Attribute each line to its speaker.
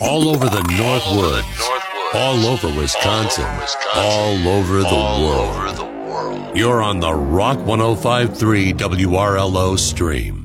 Speaker 1: All over the Northwoods, all over Wisconsin, all over the world. You're on the Rock 105.3 WRLO stream.